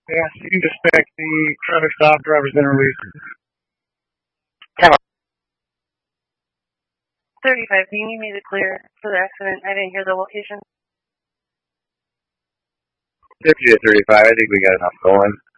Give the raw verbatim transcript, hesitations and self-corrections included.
Yes, you can expect the traffic stop drivers in release. thirty-five, do you need me to clear for the accident? I didn't hear the location. Deputy at thirty-five, I think we got enough going.